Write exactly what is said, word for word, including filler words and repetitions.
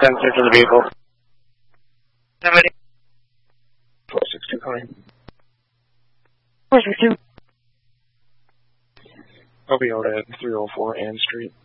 sensor to the vehicle. Somebody. four six two coming. four six two. I'll be out at three oh four Ann Street.